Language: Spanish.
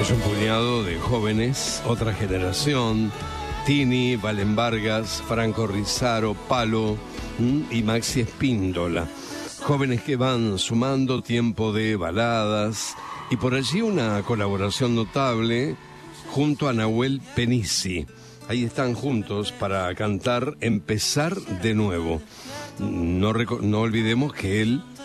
Es un puñado de jóvenes, otra generación, Tini, Valen Vargas, Franco Rizaro, Palo y Maxi Espíndola. Jóvenes que van sumando tiempo de baladas y por allí una colaboración notable junto a Nahuel Penisi. Ahí están juntos para cantar Empezar de Nuevo. No olvidemos que él